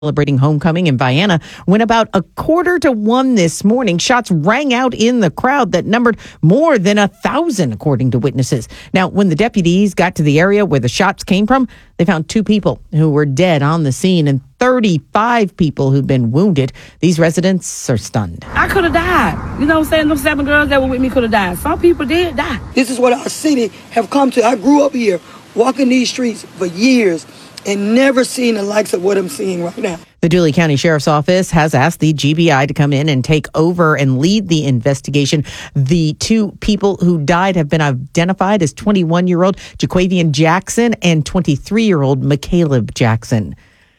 celebrating homecoming in Vienna when about 1:45 this morning, shots rang out in the crowd that numbered more than 1,000, according to witnesses. Now, when the deputies got to the area where the shots came from, they found 2 people who were dead on the scene and 35 people who've been wounded. These residents are stunned. I could have died. You know what I'm saying? Those 7 girls that were with me could have died. Some people did die. This is what our city have come to. I grew up here, walking these streets for years, and never seen the likes of what I'm seeing right now. The Dooley County Sheriff's Office has asked the GBI to come in and take over and lead the investigation. The 2 people who died have been identified as 21-year-old Jaquavian Jackson and 23-year-old McCaleb Jackson.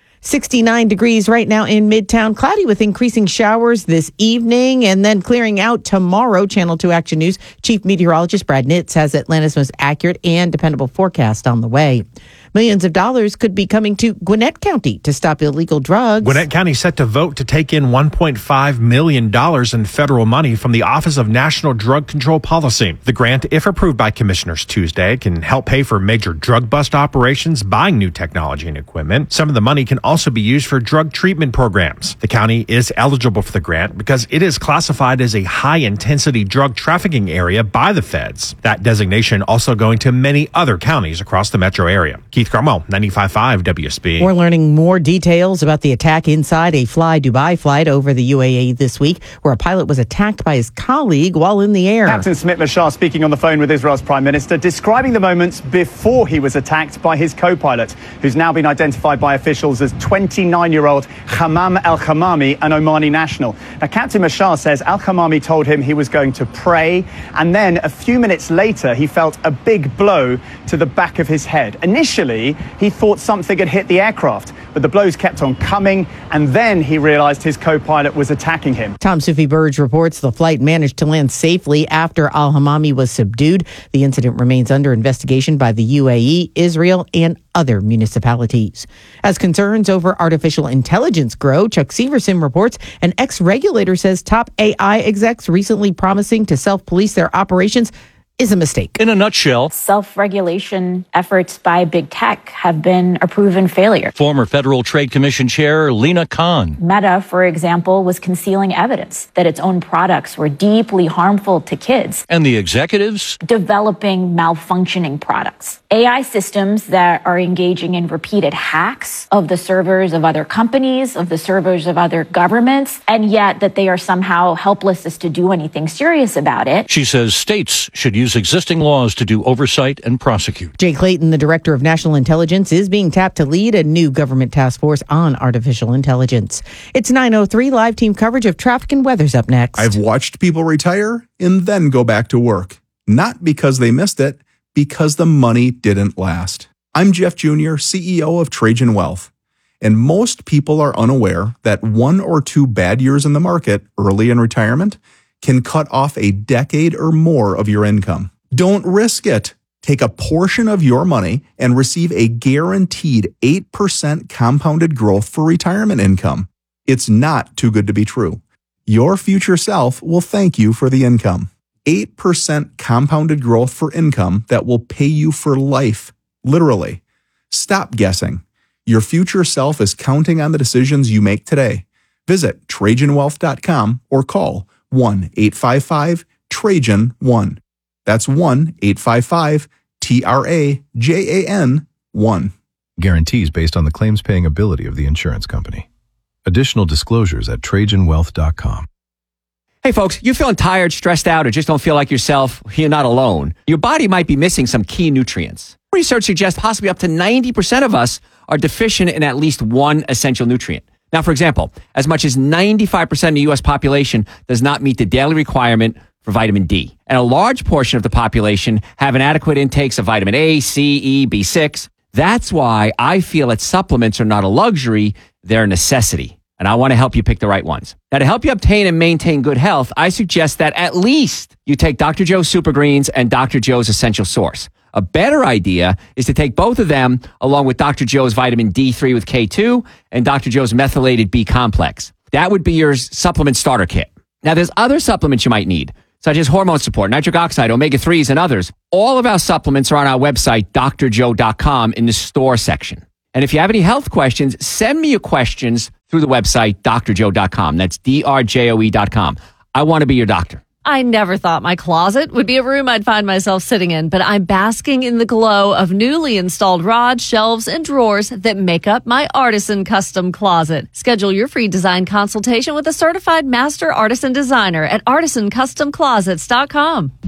69 degrees right now in Midtown. Cloudy with increasing showers this evening and then clearing out tomorrow. Channel 2 Action News Chief Meteorologist Brad Nitz has Atlanta's most accurate and dependable forecast on the way. Millions of dollars could be coming to Gwinnett County to stop illegal drugs. Gwinnett County set to vote to take in $1.5 million in federal money from the Office of National Drug Control Policy. The grant, if approved by commissioners Tuesday, can help pay for major drug bust operations, buying new technology and equipment. Some of the money can also be used for drug treatment programs. The county is eligible for the grant because it is classified as a high-intensity drug trafficking area by the feds. That designation also going to many other counties across the metro area. Keith Cromwell, 95.5 WSB. We're learning more details about the attack inside a Fly Dubai flight over the UAE this week, where a pilot was attacked by his colleague while in the air. Captain Smit Mashar speaking on the phone with Israel's Prime Minister, describing the moments before he was attacked by his co-pilot, who's now been identified by officials as 29-year-old Hammam Al-Khamami, an Omani national. Now, Captain Mashar says Al-Khamami told him he was going to pray, and then a few minutes later, he felt a big blow to the back of his head. Initially, he thought something had hit the aircraft, but the blows kept on coming, and then he realized his co-pilot was attacking him. Tom Sufi Burge reports the flight managed to land safely after Al-Hamami was subdued. The incident remains under investigation by the UAE, Israel, and other municipalities. As concerns over artificial intelligence grow, Chuck Severson reports an ex-regulator says top AI execs recently promising to self-police their operations is a mistake. In a nutshell, self-regulation efforts by big tech have been a proven failure. Former Federal Trade Commission Chair Lina Khan. Meta, for example, was concealing evidence that its own products were deeply harmful to kids. And the executives? Developing malfunctioning products. AI systems that are engaging in repeated hacks of the servers of other companies, of the servers of other governments, and yet that they are somehow helpless as to do anything serious about it. She says states should use existing laws to do oversight and prosecute. Jay Clayton, the director of national intelligence, is being tapped to lead a new government task force on artificial intelligence. It's 9:03. Live team coverage of traffic and weather's up next. I've watched people retire and then go back to work. Not because they missed it, because the money didn't last. I'm Jeff Jr., CEO of Trajan Wealth. And most people are unaware that 1 or 2 bad years in the market early in retirement can cut off a decade or more of your income. Don't risk it. Take a portion of your money and receive a guaranteed 8% compounded growth for retirement income. It's not too good to be true. Your future self will thank you for the income. 8% compounded growth for income that will pay you for life. Literally. Stop guessing. Your future self is counting on the decisions you make today. Visit TrajanWealth.com or call 1-855-TRAJAN-1. That's 1-855-TRAJAN-1. Guarantees based on the claims-paying ability of the insurance company. Additional disclosures at TrajanWealth.com. Hey folks, you feeling tired, stressed out, or just don't feel like yourself? You're not alone. Your body might be missing some key nutrients. Research suggests possibly up to 90% of us are deficient in at least one essential nutrient. Now, for example, as much as 95% of the U.S. population does not meet the daily requirement for vitamin D. And a large portion of the population have inadequate intakes of vitamin A, C, E, B6. That's why I feel that supplements are not a luxury, they're a necessity. And I want to help you pick the right ones. Now, to help you obtain and maintain good health, I suggest that at least you take Dr. Joe's Super Greens and Dr. Joe's Essential Source. A better idea is to take both of them along with Dr. Joe's vitamin D3 with K2 and Dr. Joe's methylated B complex. That would be your supplement starter kit. Now, there's other supplements you might need, such as hormone support, nitric oxide, omega-3s, and others. All of our supplements are on our website, drjoe.com, in the store section. And if you have any health questions, send me your questions through the website, drjoe.com. That's drjoe.com. I want to be your doctor. I never thought my closet would be a room I'd find myself sitting in, but I'm basking in the glow of newly installed rods, shelves, and drawers that make up my Artisan custom closet. Schedule your free design consultation with a certified master artisan designer at artisancustomclosets.com.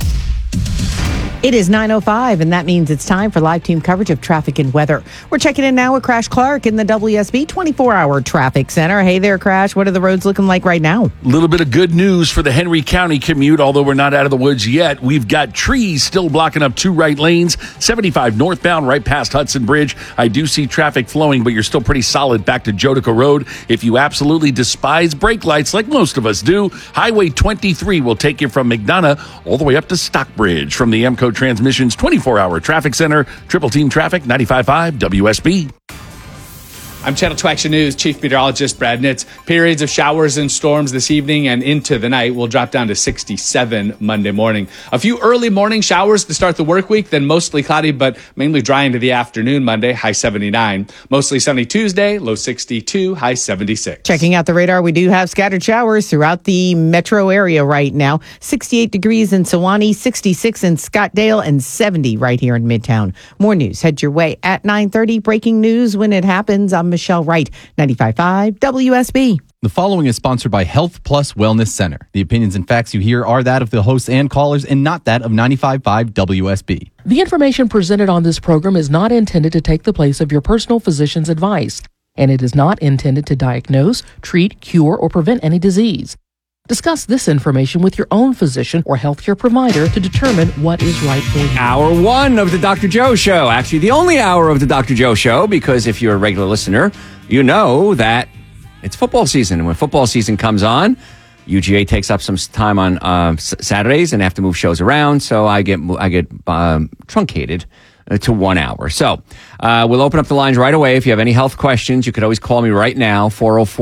It is 9:05, and that means it's time for live team coverage of traffic and weather. We're checking in now with Crash Clark in the WSB 24-hour traffic center. Hey there, Crash. What are the roads looking like right now? A little bit of good news for the Henry County commute, although we're not out of the woods yet. We've got trees still blocking up 2 right lanes, 75 northbound right past Hudson Bridge. I do see traffic flowing, but you're still pretty solid back to Jodica Road. If you absolutely despise brake lights, like most of us do, Highway 23 will take you from McDonough all the way up to Stockbridge. From the Emco Transmissions 24-hour traffic center, Triple Team Traffic, 95.5 WSB. I'm Channel 2 Action News Chief Meteorologist Brad Nitz. Periods of showers and storms this evening and into the night will drop down to 67 Monday morning. A few early morning showers to start the work week, then mostly cloudy, but mainly dry into the afternoon Monday, high 79. Mostly sunny Tuesday, low 62, high 76. Checking out the radar, we do have scattered showers throughout the metro area right now. 68 degrees in Sewanee, 66 in Scottdale, and 70 right here in Midtown. More news head your way at 9:30. Breaking news when it happens. I'm Michelle Wright, 95.5 WSB. The following is sponsored by Health Plus Wellness Center. The opinions and facts you hear are that of the hosts and callers and not that of 95.5 WSB. The information presented on this program is not intended to take the place of your personal physician's advice, and it is not intended to diagnose, treat, cure, or prevent any disease. Discuss this information with your own physician or healthcare provider to determine what is right for you. Hour 1 of the Dr. Joe Show. Actually, the only hour of the Dr. Joe Show, because if you're a regular listener, you know that it's football season. And when football season comes on, UGA takes up some time on Saturdays and have to move shows around. So I get truncated to 1 hour. So we'll open up the lines right away. If you have any health questions, you could always call me right now,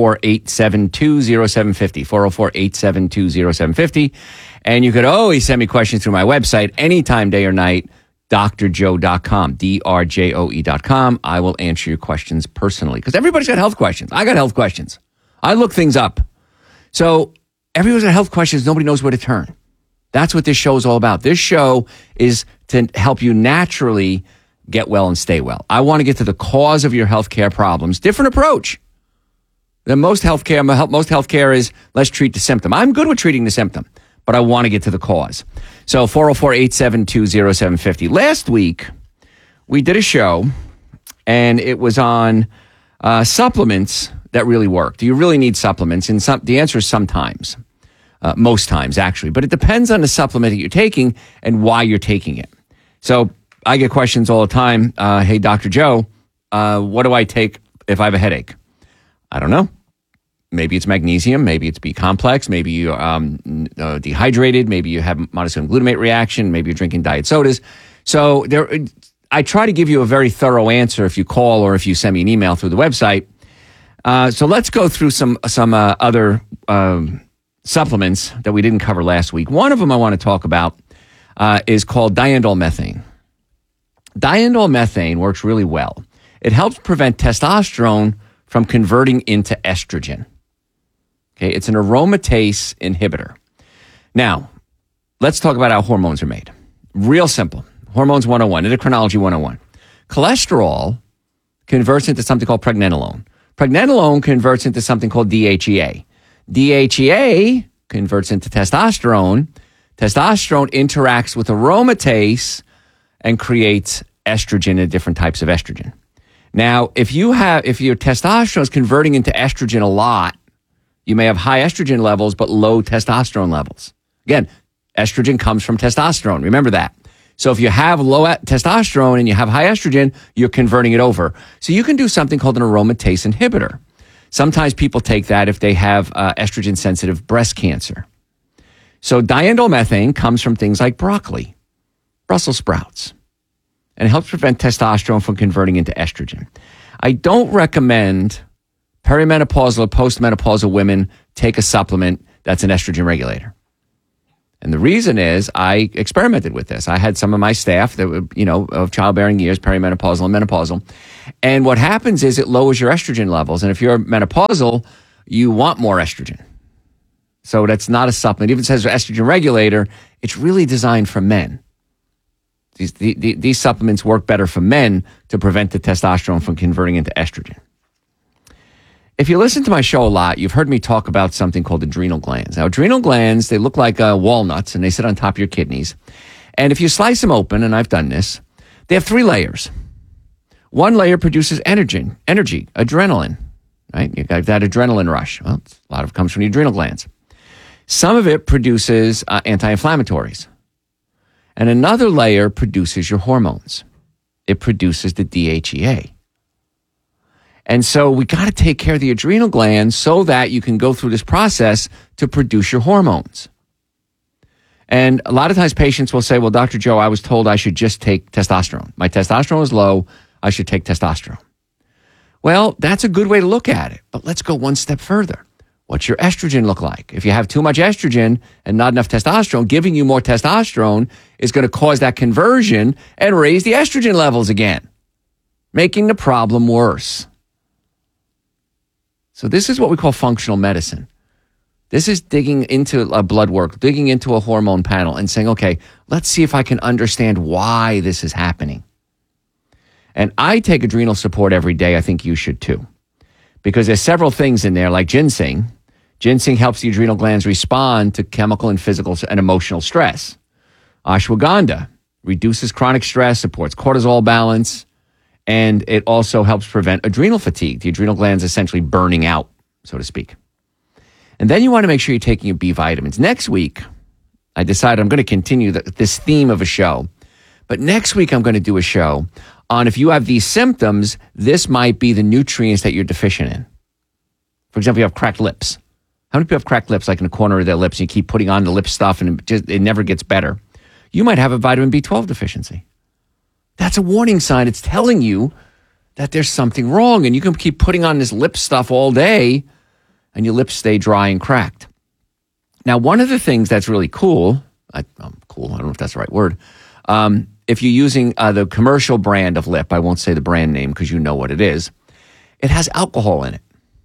404-872-0750, 404-872-0750. And you could always send me questions through my website anytime, day or night, drjoe.com, drjoe.com. I will answer your questions personally because everybody's got health questions. I got health questions. I look things up. So everyone's got health questions. Nobody knows where to turn. That's what this show is all about. This show is to help you naturally get well and stay well. I want to get to the cause of your healthcare problems. Different approach than most healthcare. Most healthcare is let's treat the symptom. I'm good with treating the symptom, but I want to get to the cause. So 404-872-0750. Last week, we did a show, and it was on supplements that really work. Do you really need supplements? And the answer is sometimes. Most times, actually. But it depends on the supplement that you're taking and why you're taking it. So I get questions all the time. Hey, Dr. Joe, what do I take if I have a headache? I don't know. Maybe it's magnesium. Maybe it's B-complex. Maybe you're dehydrated. Maybe you have monosodium glutamate reaction. Maybe you're drinking diet sodas. So I try to give you a very thorough answer if you call or if you send me an email through the website. So let's go through some other supplements that we didn't cover last week. One of them I want to talk about is called diindole methane. Diindole methane works really well. It helps prevent testosterone from converting into estrogen. Okay, it's an aromatase inhibitor. Now, let's talk about how hormones are made. Real simple. Hormones 101, endocrinology 101. Cholesterol converts into something called pregnenolone. Pregnenolone converts into something called DHEA. DHEA converts into testosterone. Testosterone interacts with aromatase and creates estrogen and different types of estrogen. Now, if your testosterone is converting into estrogen a lot, you may have high estrogen levels but low testosterone levels. Again, estrogen comes from testosterone. Remember that. So if you have low testosterone and you have high estrogen, you're converting it over. So you can do something called an aromatase inhibitor. Sometimes people take that if they have estrogen-sensitive breast cancer. So diindole methane comes from things like broccoli, Brussels sprouts, and it helps prevent testosterone from converting into estrogen. I don't recommend perimenopausal or postmenopausal women take a supplement that's an estrogen regulator. And the reason is I experimented with this. I had some of my staff that were, of childbearing years, perimenopausal and menopausal. And what happens is it lowers your estrogen levels. And if you're menopausal, you want more estrogen. So that's not a supplement. Even if it says estrogen regulator, it's really designed for men. These supplements work better for men to prevent the testosterone from converting into estrogen. If you listen to my show a lot, you've heard me talk about something called adrenal glands. Now, adrenal glands, they look like walnuts, and they sit on top of your kidneys. And if you slice them open, and I've done this, they have 3 layers. One layer produces energy, adrenaline, right? You got that adrenaline rush. Well, a lot of it comes from the adrenal glands. Some of it produces anti-inflammatories. And another layer produces your hormones. It produces the DHEA. And so we got to take care of the adrenal glands so that you can go through this process to produce your hormones. And a lot of times patients will say, well, Dr. Joe, I was told I should just take testosterone. My testosterone is low. I should take testosterone. Well, that's a good way to look at it. But let's go one step further. What's your estrogen look like? If you have too much estrogen and not enough testosterone, giving you more testosterone is going to cause that conversion and raise the estrogen levels again, making the problem worse. So this is what we call functional medicine. This is digging into a blood work, digging into a hormone panel and saying, okay, let's see if I can understand why this is happening. And I take adrenal support every day. I think you should too. Because there's several things in there like ginseng. Ginseng helps the adrenal glands respond to chemical and physical and emotional stress. Ashwagandha reduces chronic stress, supports cortisol balance, and it also helps prevent adrenal fatigue. The adrenal glands essentially burning out, so to speak. And then you want to make sure you're taking your B vitamins. Next week, I decided I'm going to continue this theme of a show. But next week, I'm going to do a show on if you have these symptoms, this might be the nutrients that you're deficient in. For example, you have cracked lips. How many people have cracked lips, like in the corner of their lips, and you keep putting on the lip stuff and it never gets better? You might have a vitamin B12 deficiency. That's a warning sign. It's telling you that there's something wrong, and you can keep putting on this lip stuff all day, and your lips stay dry and cracked. Now, one of the things that's really cool, I don't know if that's the right word, if you're using the commercial brand of lip, I won't say the brand name because you know what it is, it has alcohol in it.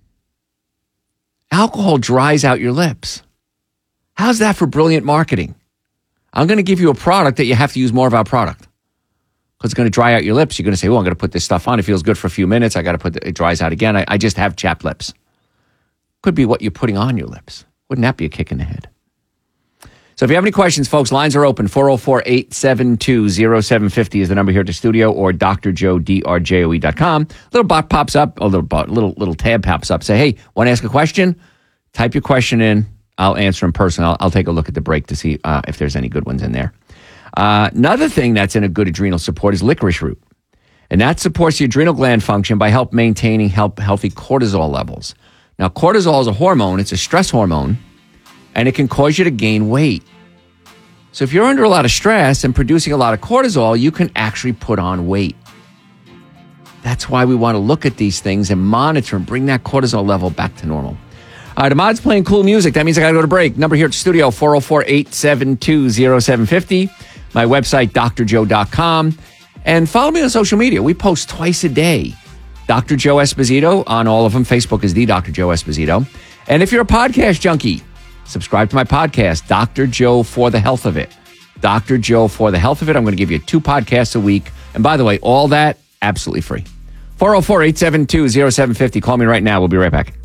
Alcohol dries out your lips. How's that for brilliant marketing? I'm going to give you a product that you have to use more of our product because it's going to dry out your lips. You're going to say, well, I'm going to put this stuff on. It feels good for a few minutes. I got to put it dries out again. I just have chapped lips. Could be what you're putting on your lips. Wouldn't that be a kick in the head? So if you have any questions, folks, lines are open. 404-872-0750 is the number here at the studio, or drjoe.com. Little bot pops up, a little tab pops up. Say, hey, want to ask a question? Type your question in. I'll answer in person. I'll take a look at the break to see if there's any good ones in there. Another thing that's in a good adrenal support is licorice root. And that supports the adrenal gland function by maintaining healthy cortisol levels. Now, cortisol is a hormone. It's a stress hormone, and it can cause you to gain weight. So if you're under a lot of stress and producing a lot of cortisol, you can actually put on weight. That's why we want to look at these things and monitor and bring that cortisol level back to normal. All right, Ahmad's playing cool music. That means I got to go to break. Number here at the studio, 404-872-0750. My website, drjoe.com. And follow me on social media. We post twice a day. Dr. Joe Esposito on all of them. Facebook is the Dr. Joe Esposito. And if you're a podcast junkie, subscribe to my podcast, Dr. Joe for the Health of It. Dr. Joe for the Health of It. I'm going to give you 2 podcasts a week. And by the way, all that, absolutely free. 404-872-0750. Call me right now. We'll be right back.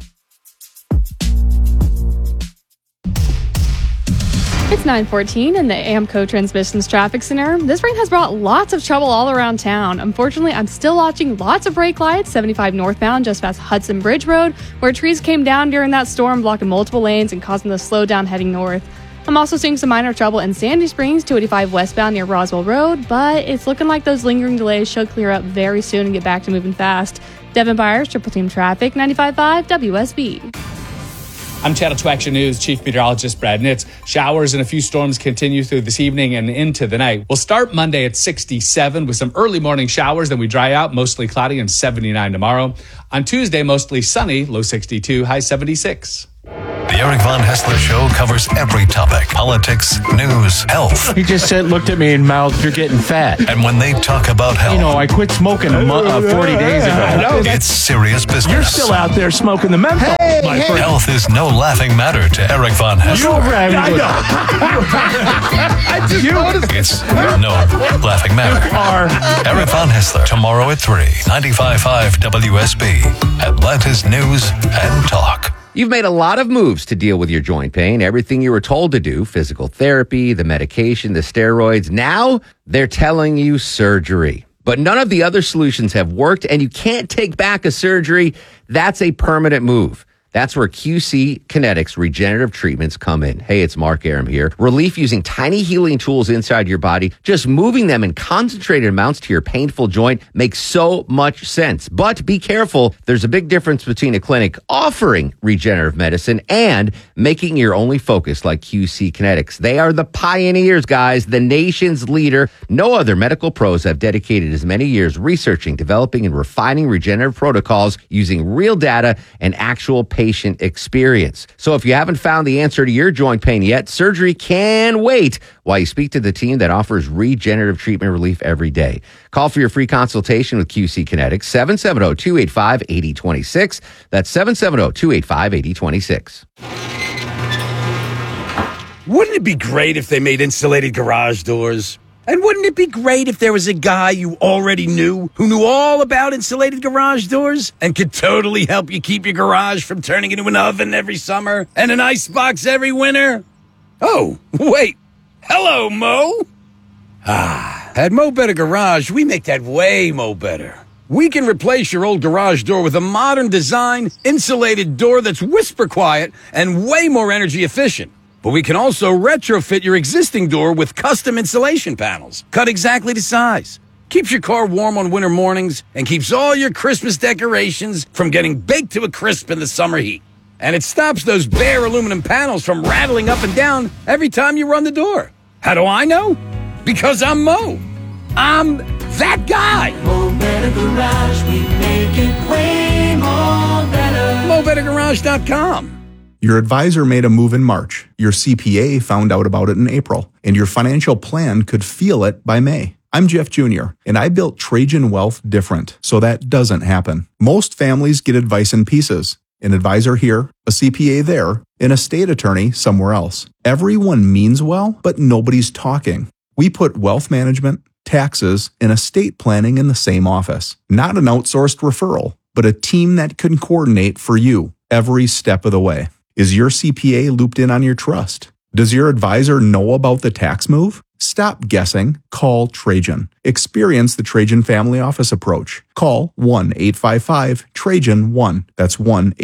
It's 9:14 in the AAMCO Transmissions Traffic Center. This rain has brought lots of trouble all around town. Unfortunately, I'm still watching lots of brake lights, 75 northbound just past Hudson Bridge Road, where trees came down during that storm, blocking multiple lanes and causing the slowdown heading north. I'm also seeing some minor trouble in Sandy Springs, 285 westbound near Roswell Road, but it's looking like those lingering delays should clear up very soon and get back to moving fast. Devin Byers, Triple Team Traffic, 95.5 WSB. I'm Channel 2 Action News Chief Meteorologist Brad Nitz. Showers and a few storms continue through this evening and into the night. We'll start Monday at 67 with some early morning showers, then we dry out, mostly cloudy and 79 tomorrow. On Tuesday, mostly sunny, low 62, high 76. The Eric Von Hessler Show covers every topic: politics, news, health. He just looked at me and mouthed, "You're getting fat." And when they talk about health, I quit smoking 40 days ago. It's serious business. You're still out there smoking the menthol, my friend. Health is no laughing matter to Eric Von Hessler. I just noticed. It's no laughing matter. Eric Von Hessler, tomorrow at 3, 95.5 WSB, Atlanta's News and Talk. You've made a lot of moves to deal with your joint pain. Everything you were told to do, physical therapy, the medication, the steroids. Now they're telling you surgery. But none of the other solutions have worked, and you can't take back a surgery. That's a permanent move. That's where QC Kinetics regenerative treatments come in. Hey, it's Mark Aram here. Relief using tiny healing tools inside your body, just moving them in concentrated amounts to your painful joint makes so much sense. But be careful. There's a big difference between a clinic offering regenerative medicine and making your only focus like QC Kinetics. They are the pioneers, guys, the nation's leader. No other medical pros have dedicated as many years researching, developing, and refining regenerative protocols using real data and actual patient experience. So if you haven't found the answer to your joint pain yet, surgery can wait while you speak to the team that offers regenerative treatment relief every day. Call for your free consultation with QC Kinetics, 770-285-8026. That's 770-285-8026. Wouldn't it be great if they made insulated garage doors? And wouldn't it be great if there was a guy you already knew who knew all about insulated garage doors and could totally help you keep your garage from turning into an oven every summer and an icebox every winter? Oh, wait. Hello, Mo. At Mo Better Garage, we make that way Mo Better. We can replace your old garage door with a modern design, insulated door that's whisper quiet and way more energy efficient. But we can also retrofit your existing door with custom insulation panels, cut exactly to size. Keeps your car warm on winter mornings and keeps all your Christmas decorations from getting baked to a crisp in the summer heat. And it stops those bare aluminum panels from rattling up and down every time you run the door. How do I know? Because I'm Mo. I'm that guy. Mo Better Garage, we make it way more better. MoBetterGarage.com. Your advisor made a move in March, your CPA found out about it in April, and your financial plan could feel it by May. I'm Jeff Jr., and I built Trajan Wealth different, so that doesn't happen. Most families get advice in pieces. An advisor here, a CPA there, an estate attorney somewhere else. Everyone means well, but nobody's talking. We put wealth management, taxes, and estate planning in the same office. Not an outsourced referral, but a team that can coordinate for you every step of the way. Is your CPA looped in on your trust? Does your advisor know about the tax move? Stop guessing. Call Trajan. Experience the Trajan Family Office approach. Call 1-855-TRAJAN-1. That's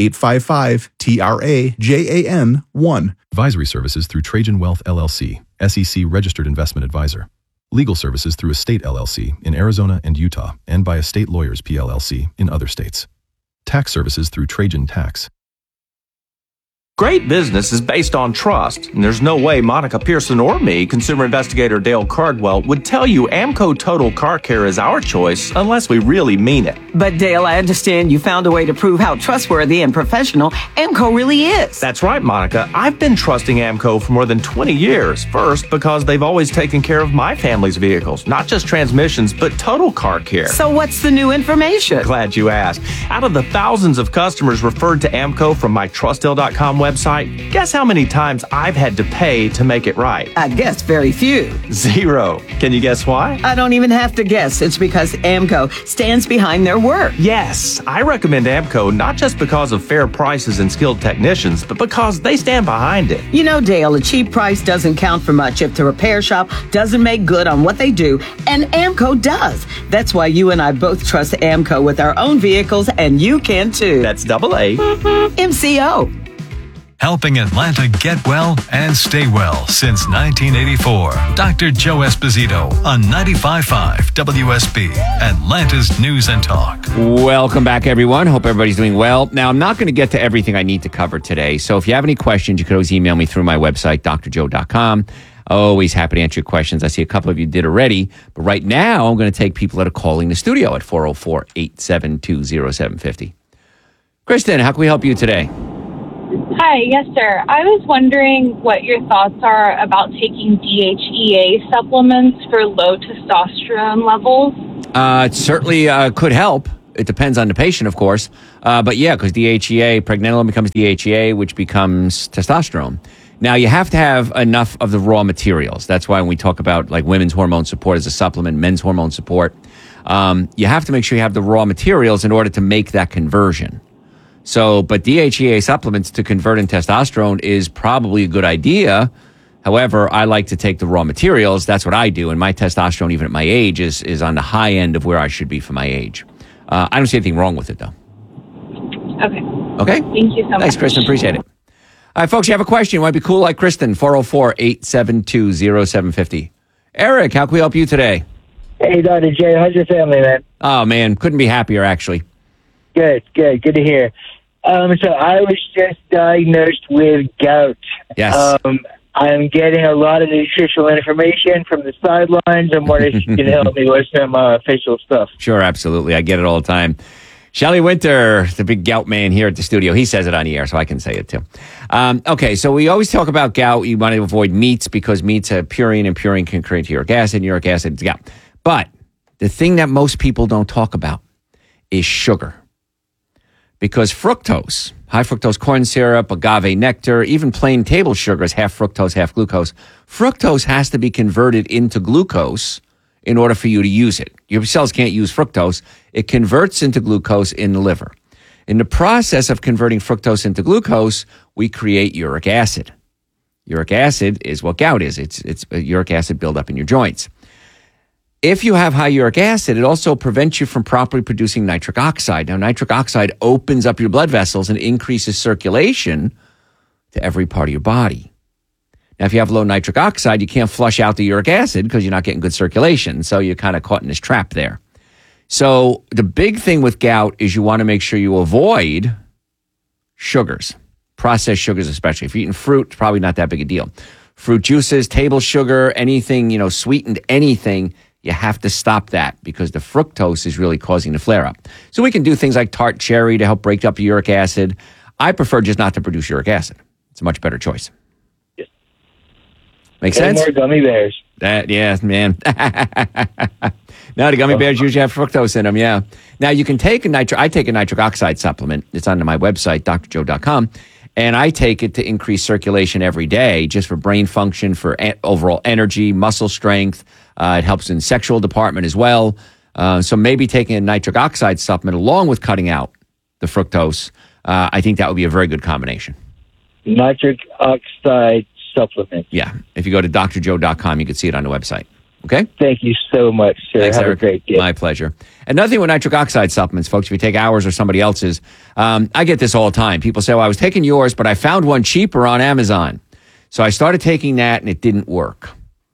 1-855-TRAJAN-1. Advisory services through Trajan Wealth LLC, SEC registered investment advisor. Legal services through Estate LLC in Arizona and Utah, and by Estate Lawyers PLLC in other states. Tax services through Trajan Tax. Great business is based on trust, and there's no way Monica Pearson or me, consumer investigator Dale Cardwell, would tell you Amco Total Car Care is our choice unless we really mean it. But Dale, I understand you found a way to prove how trustworthy and professional Amco really is. That's right, Monica. I've been trusting Amco for more than 20 years. First, because they've always taken care of my family's vehicles, not just transmissions, but total car care. So what's the new information? Glad you asked. Out of the thousands of customers referred to Amco from my TrustDale.com website, guess how many times I've had to pay to make it right? I guess very few. 0. Can you guess why? I don't even have to guess. It's because Amco stands behind their work. Yes, I recommend Amco not just because of fair prices and skilled technicians, but because they stand behind it. You know, Dale, a cheap price doesn't count for much if the repair shop doesn't make good on what they do, and Amco does. That's why you and I both trust Amco with our own vehicles, and you can too. That's AA. MCO. Helping Atlanta get well and stay well since 1984. Dr. Joe Esposito on 95.5 WSB, Atlanta's News and Talk. Welcome back, everyone. Hope everybody's doing well. Now, I'm not going to get to everything I need to cover today, so if you have any questions, you could always email me through my website, drjoe.com. Always happy to answer your questions. I see a couple of you did already, but right now I'm going to take people that are calling the studio at 404-872-0750. Kristen, how can we help you today? Hi, yes, sir. I was wondering what your thoughts are about taking DHEA supplements for low testosterone levels. It certainly could help. It depends on the patient, of course. But yeah, because DHEA, pregnenolone becomes DHEA, which becomes testosterone. Now, you have to have enough of the raw materials. That's why when we talk about like women's hormone support as a supplement, men's hormone support, you have to make sure you have the raw materials in order to make that conversion. So, but DHEA supplements to convert in testosterone is probably a good idea. However, I like to take the raw materials. That's what I do. And my testosterone, even at my age, is on the high end of where I should be for my age. I don't see anything wrong with it, though. Okay. Okay? Thank you so much. Thanks, Kristen. Appreciate it. All right, folks, you have a question. You want to be cool like Kristen? 404-872-0750. Eric, how can we help you today? Hey, Dr. J, how's your family, man? Oh, man, couldn't be happier, actually. Good to hear. So I was just diagnosed with gout. Yes. I'm getting a lot of nutritional information from the sidelines. I'm wondering if you can help me with some official stuff. Sure, absolutely. I get it all the time. Shelley Winter, the big gout man here at the studio. He says it on the air, so I can say it too. Okay, so we always talk about gout. You want to avoid meats because meats have purine, and purine can create uric acid. Uric acid is gout. But the thing that most people don't talk about is sugar. Because fructose, high fructose corn syrup, agave nectar, even plain table sugar is half fructose, half glucose. Fructose has to be converted into glucose in order for you to use it. Your cells can't use fructose. It converts into glucose in the liver. In the process of converting fructose into glucose, we create uric acid. Uric acid is what gout is. It's uric acid buildup in your joints. If you have high uric acid, it also prevents you from properly producing nitric oxide. Now, nitric oxide opens up your blood vessels and increases circulation to every part of your body. Now, if you have low nitric oxide, you can't flush out the uric acid because you're not getting good circulation. So you're kind of caught in this trap there. So the big thing with gout is you want to make sure you avoid sugars, processed sugars especially. If you're eating fruit, it's probably not that big a deal. Fruit juices, table sugar, anything, sweetened anything, you have to stop that because the fructose is really causing the flare-up. So we can do things like tart cherry to help break up the uric acid. I prefer just not to produce uric acid. It's a much better choice. Make sense? More gummy bears. Yeah, man. No, the gummy bears usually have fructose in them, yeah. Now, you can take I take a nitric oxide supplement. It's on my website, drjoe.com. And I take it to increase circulation every day just for brain function, for overall energy, muscle strength. It helps in sexual department as well. So maybe taking a nitric oxide supplement along with cutting out the fructose, I think that would be a very good combination. Nitric oxide supplement. Yeah. If you go to drjoe.com, you can see it on the website. Okay? Thank you so much, sir. Thanks, Have Eric. a great day. My pleasure. Another thing with nitric oxide supplements, folks, if you take ours or somebody else's, I get this all the time. People say, well, I was taking yours, but I found one cheaper on Amazon. So I started taking that, and it didn't work.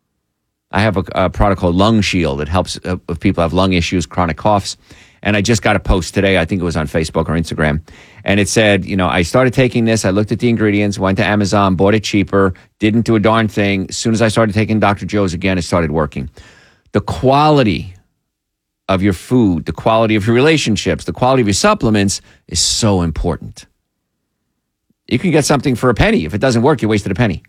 I have a product called Lung Shield. It helps if people have lung issues, chronic coughs. And I just got a post today. I think it was on Facebook or Instagram. And it said, I started taking this. I looked at the ingredients, went to Amazon, bought it cheaper, didn't do a darn thing. As soon as I started taking Dr. Joe's again, it started working. The quality of your food, the quality of your relationships, the quality of your supplements is so important. You can get something for a penny. If it doesn't work, you wasted a penny.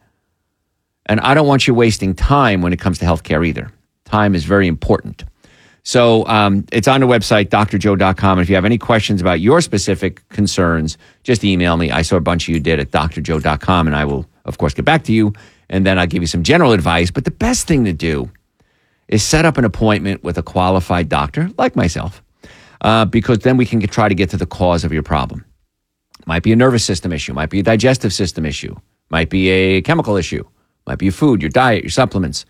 And I don't want you wasting time when it comes to healthcare either. Time is very important. So it's on the website, drjoe.com. And if you have any questions about your specific concerns, just email me. I saw a bunch of you did at drjoe.com, and I will, of course, get back to you. And then I'll give you some general advice. But the best thing to do is set up an appointment with a qualified doctor like myself, because then we can try to get to the cause of your problem. Might be a nervous system issue, might be a digestive system issue, might be a chemical issue, might be your food, your diet, your supplements.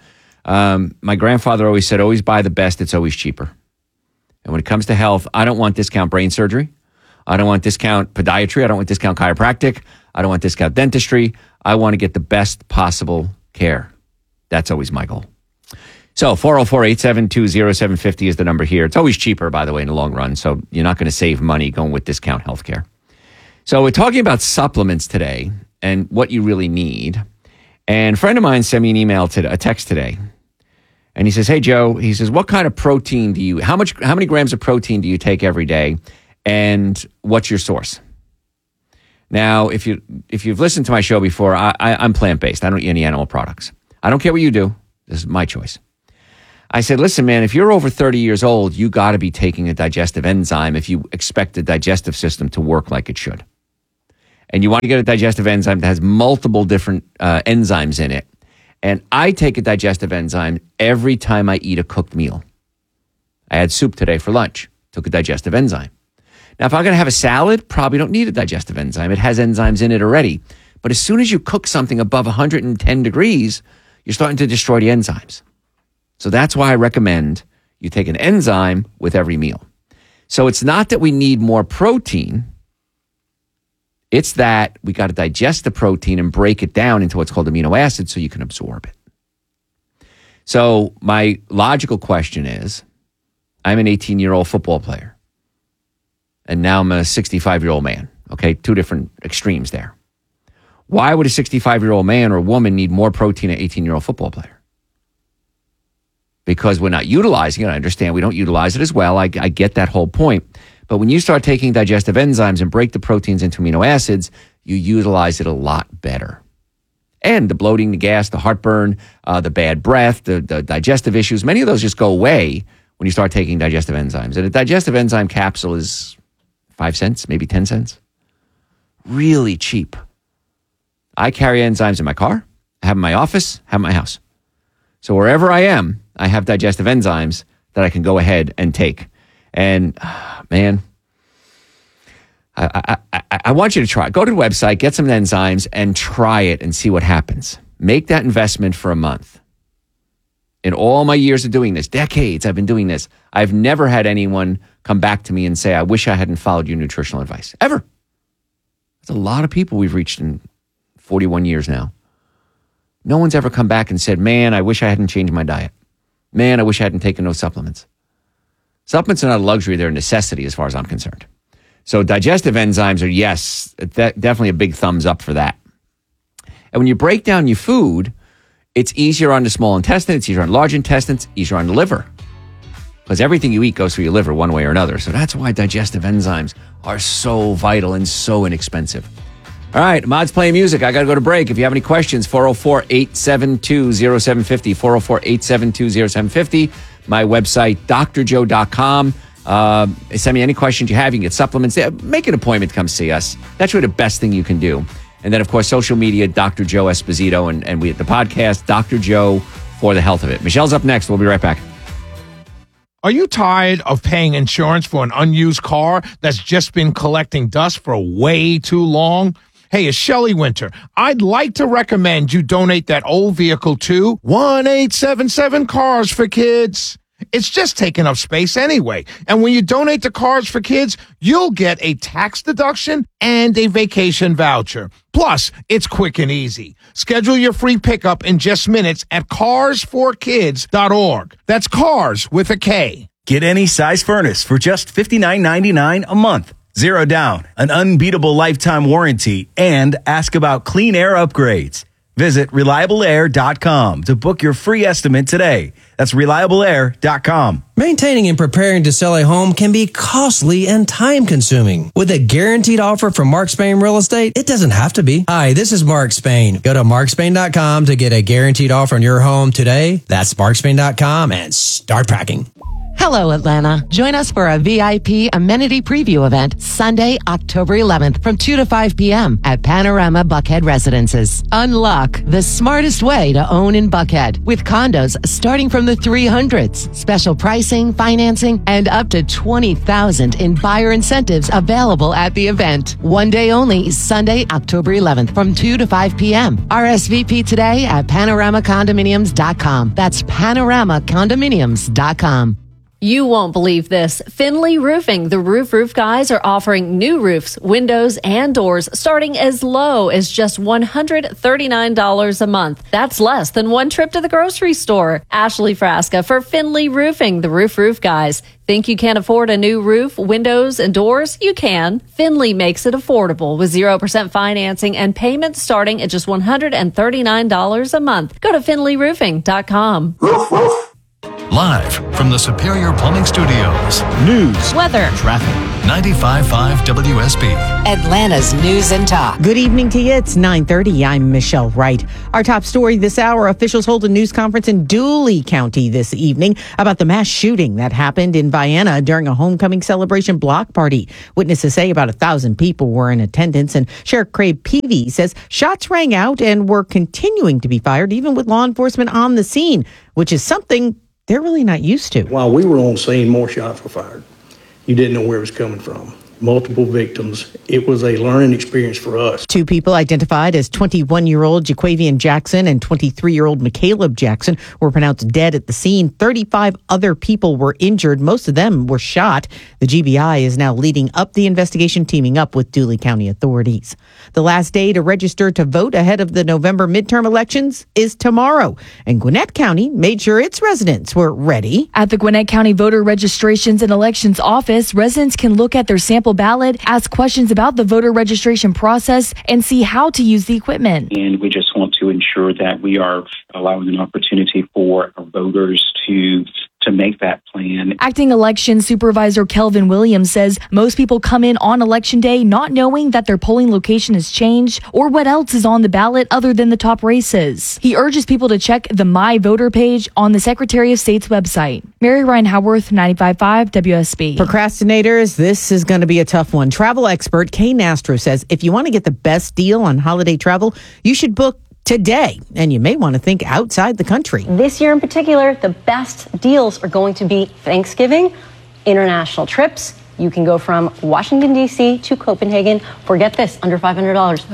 My grandfather always said, always buy the best, it's always cheaper. And when it comes to health, I don't want discount brain surgery. I don't want discount podiatry. I don't want discount chiropractic. I don't want discount dentistry. I want to get the best possible care. That's always my goal. So 404-872-0750 is the number here. It's always cheaper, by the way, in the long run. So you're not going to save money going with discount healthcare. So we're talking about supplements today and what you really need. And a friend of mine sent me an email a text today. And he says, hey, Joe, he says, what kind of protein how many grams of protein do you take every day? And what's your source? Now, if you've listened to my show before, I'm plant-based. I don't eat any animal products. I don't care what you do. This is my choice. I said, listen, man, if you're over 30 years old, you got to be taking a digestive enzyme if you expect the digestive system to work like it should. And you want to get a digestive enzyme that has multiple different enzymes in it. And I take a digestive enzyme every time I eat a cooked meal. I had soup today for lunch, took a digestive enzyme. Now, if I'm going to have a salad, probably don't need a digestive enzyme. It has enzymes in it already. But as soon as you cook something above 110 degrees, you're starting to destroy the enzymes. So that's why I recommend you take an enzyme with every meal. So it's not that we need more protein. It's that we got to digest the protein and break it down into what's called amino acids so you can absorb it. So my logical question is, I'm an 18-year-old football player. And now I'm a 65-year-old man. Okay, two different extremes there. Why would a 65-year-old man or woman need more protein than an 18-year-old football player? Because we're not utilizing it. I understand we don't utilize it as well. I get that whole point. But when you start taking digestive enzymes and break the proteins into amino acids, you utilize it a lot better. And the bloating, the gas, the heartburn, the bad breath, the digestive issues, many of those just go away when you start taking digestive enzymes. And a digestive enzyme capsule is 5 cents, maybe 10 cents. Really cheap. I carry enzymes in my car, I have them in my office, I have them in my house. So wherever I am, I have digestive enzymes that I can go ahead and take. And man, I want you to try it. Go to the website, get some enzymes, and try it and see what happens. Make that investment for a month. In all my years of doing this, decades I've been doing this, I've never had anyone come back to me and say, I wish I hadn't followed your nutritional advice. Ever. That's a lot of people we've reached in 41 years now. No one's ever come back and said, man, I wish I hadn't changed my diet. Man, I wish I hadn't taken those supplements. Supplements are not a luxury, they're a necessity as far as I'm concerned. So digestive enzymes are, yes, definitely a big thumbs up for that. And when you break down your food, it's easier on the small intestine, it's easier on large intestines, easier on the liver. Because everything you eat goes through your liver one way or another. So that's why digestive enzymes are so vital and so inexpensive. All right, Ahmad's playing music. I got to go to break. If you have any questions, 404-872-0750, 404-872-0750. My website, drjoe.com. Send me any questions you have. You can get supplements there. Make an appointment to come see us. That's really the best thing you can do. And then, of course, social media, Dr. Joe Esposito, and we at the podcast, Dr. Joe for the health of it. Michelle's up next. We'll be right back. Are you tired of paying insurance for an unused car that's just been collecting dust for way too long? Hey, it's Shelley Winter. I'd like to recommend you donate that old vehicle to 1-877 Cars for Kids. It's just taking up space anyway. And when you donate to Cars for Kids, you'll get a tax deduction and a vacation voucher. Plus, it's quick and easy. Schedule your free pickup in just minutes at carsforkids.org. That's cars with a K. Get any size furnace for just $59.99 a month. 0 down, an unbeatable lifetime warranty, and ask about clean air upgrades. Visit ReliableAir.com to book your free estimate today. That's ReliableAir.com. Maintaining and preparing to sell a home can be costly and time-consuming. With a guaranteed offer from Mark Spain Real Estate, it doesn't have to be. Hi, this is Mark Spain. Go to markspain.com to get a guaranteed offer on your home today. That's markspain.com and start packing. Hello, Atlanta. Join us for a VIP amenity preview event Sunday, October 11th from 2 to 5 p.m. at Panorama Buckhead Residences. Unlock the smartest way to own in Buckhead with condos starting from the 300s. Special pricing, financing, and up to $20,000 in buyer incentives available at the event. One day only, Sunday, October 11th from 2 to 5 p.m. RSVP today at panoramacondominiums.com. That's panoramacondominiums.com. You won't believe this. Finley Roofing, the roof guys, are offering new roofs, windows, and doors starting as low as just $139 a month. That's less than one trip to the grocery store. Ashley Frasca for Finley Roofing, the roof guys. Think you can't afford a new roof, windows, and doors? You can. Finley makes it affordable with 0% financing and payments starting at just $139 a month. Go to finleyroofing.com. Live from the Superior Plumbing Studios. News, weather, traffic. 95.5 WSB. Atlanta's News and Talk. Good evening to you. It's 9:30. I'm Michelle Wright. Our top story this hour, officials hold a news conference in Dooley County this evening about the mass shooting that happened in Vienna during a homecoming celebration block party. Witnesses say about 1,000 people were in attendance, and Sheriff Craig Peavy says shots rang out and were continuing to be fired even with law enforcement on the scene, which is something they're really not used to. While we were on scene, more shots were fired. You didn't know where it was coming from. Multiple victims. It was a learning experience for us. Two people identified as 21-year-old Jaquavian Jackson and 23-year-old McCaleb Jackson were pronounced dead at the scene. 35 other people were injured. Most of them were shot. The GBI is now leading up the investigation, teaming up with Dooley County authorities. The last day to register to vote ahead of the November midterm elections is tomorrow, and Gwinnett County made sure its residents were ready. At the Gwinnett County Voter Registrations and Elections Office, residents can look at their sample ballot, ask questions about the voter registration process, and see how to use the equipment. And we just want to ensure that we are allowing an opportunity for our voters to make that plan. Acting Election Supervisor Kelvin Williams says most people come in on Election Day not knowing that their polling location has changed or what else is on the ballot other than the top races. He urges people to check the My Voter page on the Secretary of State's website. Mary Ryan Howarth, 95.5 WSB. Procrastinators, this is going to be a tough one. Travel expert Kay Nastro says if you want to get the best deal on holiday travel, you should book today, and you may want to think outside the country. This year in particular, the best deals are going to be Thanksgiving, international trips. You can go from Washington, D.C. to Copenhagen for, get this, under $500,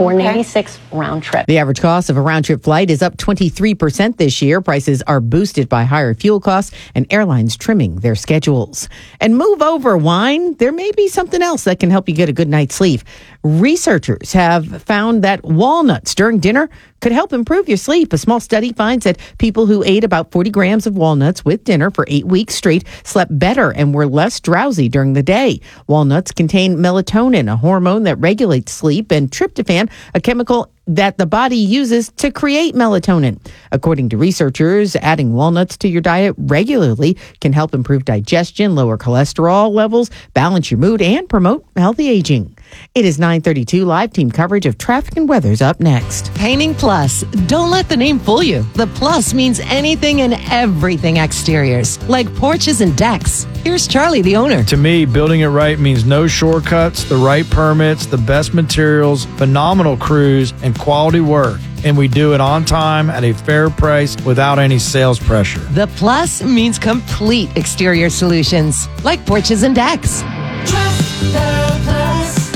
$496 round trip. The average cost of a round-trip flight is up 23% this year. Prices are boosted by higher fuel costs and airlines trimming their schedules. And move over, wine. There may be something else that can help you get a good night's sleep. Researchers have found that walnuts during dinner could help improve your sleep. A small study finds that people who ate about 40 grams of walnuts with dinner for 8 weeks straight slept better and were less drowsy during the day. Walnuts contain melatonin, a hormone that regulates sleep, and tryptophan, a chemical that the body uses to create melatonin. According to researchers, adding walnuts to your diet regularly can help improve digestion, lower cholesterol levels, balance your mood, and promote healthy aging. It is 9:32. Live team coverage of traffic and weather's up next. Painting Plus. Don't let the name fool you. The Plus means anything and everything exteriors, like porches and decks. Here's Charlie, the owner. To me, building it right means no shortcuts, the right permits, the best materials, phenomenal crews, and quality work. And we do it on time at a fair price without any sales pressure. The Plus means complete exterior solutions, like porches and decks. Trust the Plus.